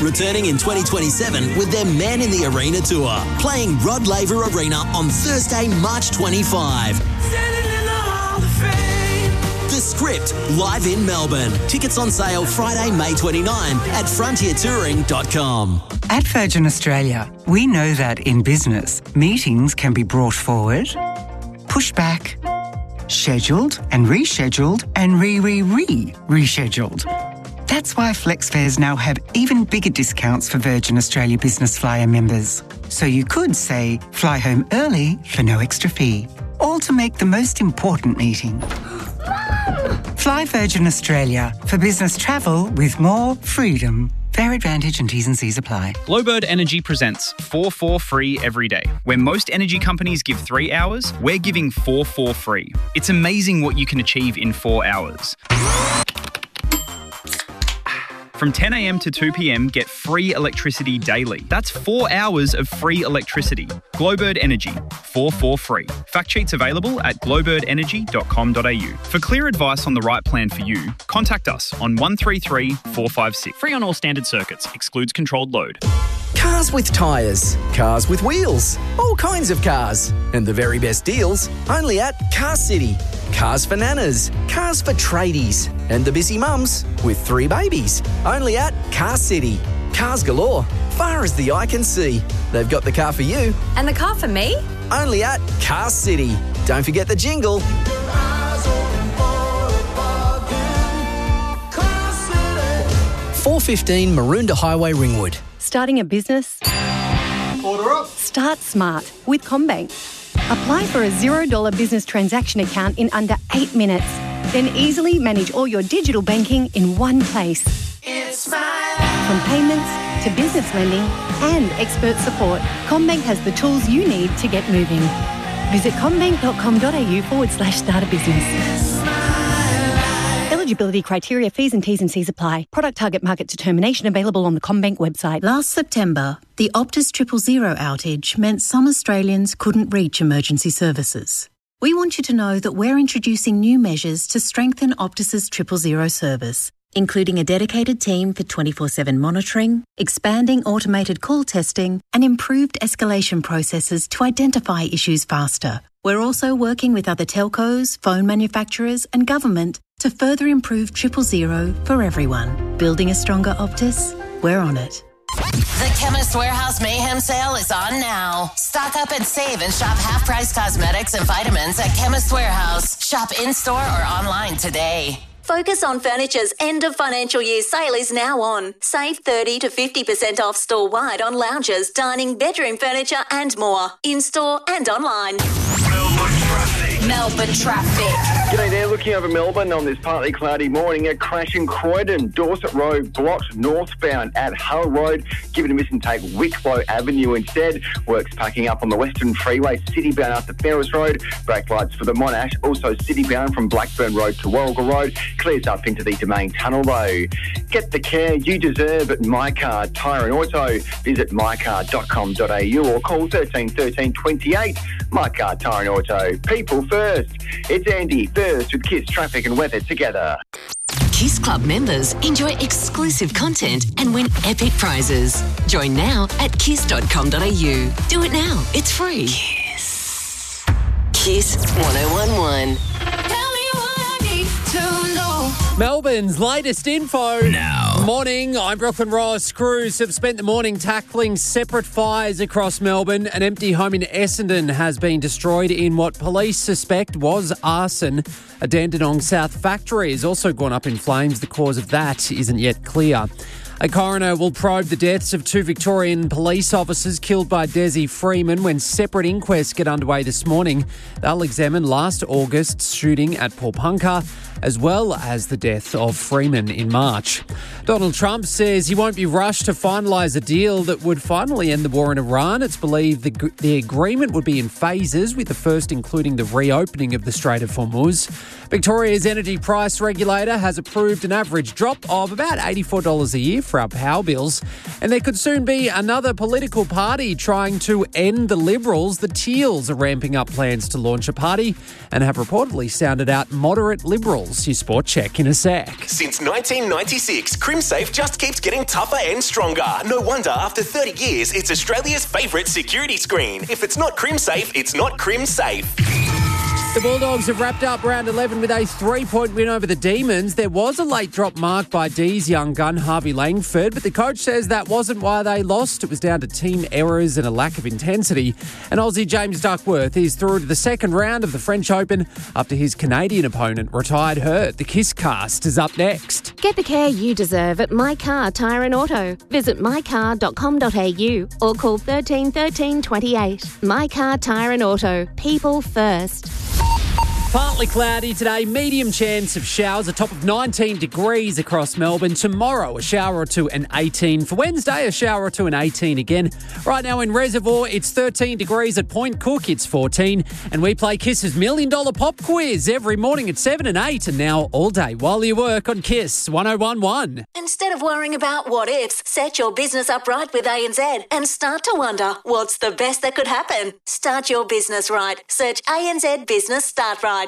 returning in 2027 with their Man in the Arena tour, playing Rod Laver Arena on Thursday, March 25. The Script, live in Melbourne. Tickets on sale Friday, May 29 at frontiertouring.com. At Virgin Australia, we know that in business, meetings can be brought forward, pushed back, scheduled and rescheduled and rescheduled. That's why FlexFares now have even bigger discounts for Virgin Australia Business Flyer members. So you could, say, fly home early for no extra fee, all to make the most important meeting. Fly Virgin Australia for business travel with more freedom. Fair advantage and T's and C's apply. Glowbird Energy presents 4 free every day. Where most energy companies give 3 hours, we're giving 4 free. It's amazing what you can achieve in 4 hours. From 10 a.m. to 2 p.m, get free electricity daily. That's 4 hours of free electricity. Glowbird Energy, 4 free. Fact sheets available at glowbirdenergy.com.au. For clear advice on the right plan for you, contact us on 133 456. Free on all standard circuits. Excludes controlled load. Cars with tyres, cars with wheels, all kinds of cars. And the very best deals only at Car City. Cars for nanas, cars for tradies, and the busy mums with 3 babies. Only at Car City. Cars galore, far as the eye can see. They've got the car for you. And the car for me? Only at Car City. Don't forget the jingle. 415 Maroondah Highway, Ringwood. Starting a business? Order up. Start smart with CommBank. Apply for a $0 business transaction account in under 8 minutes. Then easily manage all your digital banking in one place. It's my life. From payments to business lending and expert support, CommBank has the tools you need to get moving. Visit commbank.com.au/start a business. Eligibility criteria, fees and T's and C's apply. Product target market determination available on the CommBank website. Last September, the Optus 000 outage meant some Australians couldn't reach emergency services. We want you to know that we're introducing new measures to strengthen Optus's 000 service, including a dedicated team for 24/7 monitoring, expanding automated call testing, and improved escalation processes to identify issues faster. We're also working with other telcos, phone manufacturers, and government to further improve 000 for everyone. Building a stronger Optus? We're on it. The Chemist Warehouse Mayhem Sale is on now. Stock up and save and shop half-price cosmetics and vitamins at Chemist Warehouse. Shop in-store or online today. Focus on Furniture's end of financial year sale is now on. Save 30 to 50% off store-wide on lounges, dining, bedroom furniture and more. In-store and online. Melbourne traffic. G'day there, looking over Melbourne on this partly cloudy morning. A crash in Croydon, Dorset Road blocked northbound at Hull Road. Give it a miss and take Wicklow Avenue instead. Works packing up on the Western Freeway, citybound up to Ferris Road. Brake lights for the Monash, also citybound from Blackburn Road to Warrigal Road. Clears up into the Domain Tunnel though. Get the care you deserve at MyCar Tyre and Auto. Visit mycar.com.au or call 13 13 28. MyCar Tyre and Auto. People first. It's Andy first with Kiss Traffic and Weather together. Kiss Club members enjoy exclusive content and win epic prizes. Join now at kiss.com.au. Do it now. It's free. Kiss. Kiss 1011. Melbourne's latest info. Now. Morning, I'm Brooklyn Ross. Crews have spent the morning tackling separate fires across Melbourne. An empty home in Essendon has been destroyed in what police suspect was arson. A Dandenong South factory has also gone up in flames. The cause of that isn't yet clear. A coroner will probe the deaths of 2 Victorian police officers killed by Desi Freeman when separate inquests get underway this morning. They'll examine last August's shooting at Paulpunka, as well as the death of Freeman in March. Donald Trump says he won't be rushed to finalise a deal that would finally end the war in Iran. It's believed the agreement would be in phases, with the first including the reopening of the Strait of Hormuz. Victoria's energy price regulator has approved an average drop of about $84 a year for our power bills. And there could soon be another political party trying to end the Liberals. The Teals are ramping up plans to launch a party and have reportedly sounded out moderate Liberals. Your sport check in a sec. Since 1996, CrimSafe just keeps getting tougher and stronger. No wonder after 30 years, it's Australia's favourite security screen. If it's not CrimSafe, it's not CrimSafe. The Bulldogs have wrapped up round 11 with a 3-point win over the Demons. There was a late drop mark by D's young gun, Harvey Langford, but the coach says that wasn't why they lost. It was down to team errors and a lack of intensity. And Aussie James Duckworth is through to the second round of the French Open after his Canadian opponent retired hurt. The Kiss Cast is up next. Get the care you deserve at My Car Tyre and Auto. Visit mycar.com.au or call 13 13 28. My Car Tyre and Auto. People first. Partly cloudy today, medium chance of showers, a top of 19 degrees across Melbourne. Tomorrow, a shower or two and 18. For Wednesday, a shower or two and 18 again. Right now in Reservoir, it's 13 degrees. At Point Cook, it's 14. And we play Kiss's $1 Million Pop Quiz every morning at 7 and 8. And now all day while you work on Kiss 101.1. Instead of worrying about what ifs, set your business up right with ANZ and start to wonder, what's the best that could happen? Start your business right. Search ANZ Business Start Right.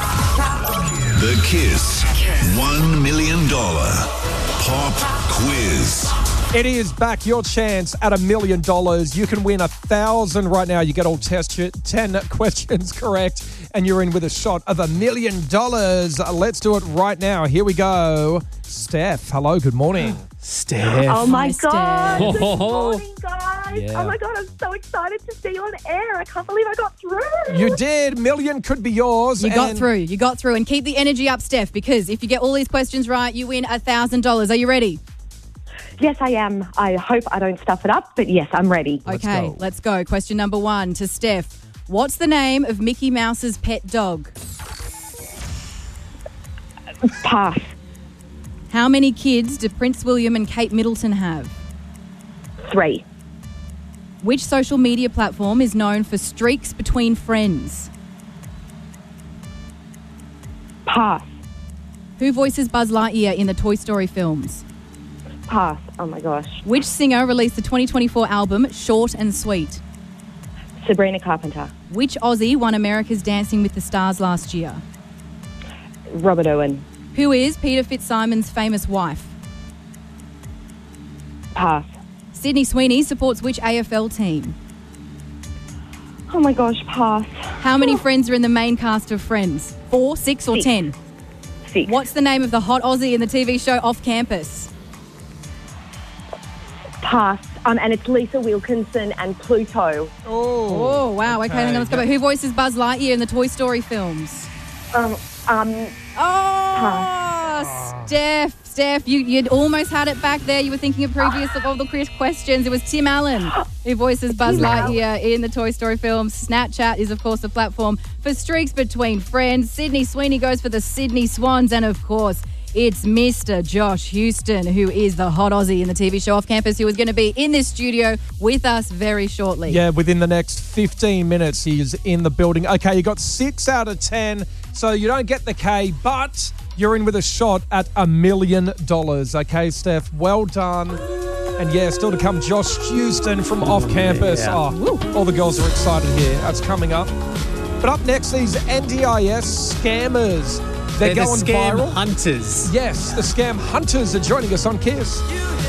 The Kiss $1 million Pop Quiz. It is back, your chance at $1 million. You can win 1,000 right now. You get all 10 questions correct, and you're in with a shot of $1 million. Let's do it right now. Here we go. Steph, hello, good morning. Steph. Oh, my Hi, God. Steph. Good morning, guys. Yeah. Oh, my God. I'm so excited to see you on air. I can't believe I got through. You did. Million could be yours. You got through. You got through. And keep the energy up, Steph, because if you get all these questions right, you win $1,000. Are you ready? Yes, I am. I hope I don't stuff it up, but yes, I'm ready. Okay, let's go. Question number 1 to Steph. What's the name of Mickey Mouse's pet dog? Pass. How many kids do Prince William and Kate Middleton have? 3. Which social media platform is known for streaks between friends? Pass. Who voices Buzz Lightyear in the Toy Story films? Pass. Oh, my gosh. Which singer released the 2024 album Short and Sweet? Sabrina Carpenter. Which Aussie won America's Dancing with the Stars last year? Robert Owen. Who is Peter Fitzsimon's famous wife? Pass. Sydney Sweeney supports which AFL team? Oh, my gosh. Pass. How many friends are in the main cast of Friends? 4, 6 or 10? 6. What's the name of the hot Aussie in the TV show Off Campus? Pass. And it's Lisa Wilkinson and Pluto. Oh, wow. Okay, hang on, let's go back. Who voices Buzz Lightyear in the Toy Story films? Steph, you'd almost had it back there. You were thinking of previous of all the questions. It was Tim Allen who voices Buzz Lightyear in the Toy Story films. Snapchat is, of course, a platform for streaks between friends. Sydney Sweeney goes for the Sydney Swans. And, of course, it's Mr. Josh Houston, who is the hot Aussie in the TV show Off Campus, who is going to be in this studio with us very shortly. Yeah, within the next 15 minutes, he's in the building. Okay, you got 6 out of 10, so you don't get the K, but you're in with a shot at $1 million. Okay, Steph, well done. And yeah, still to come, Josh Houston from Off Campus. Yeah. Oh, all the girls are excited here. That's coming up. But up next, these NDIS scammers. They're the going scam viral. hunters. Yes, the scam hunters are joining us on Kiss.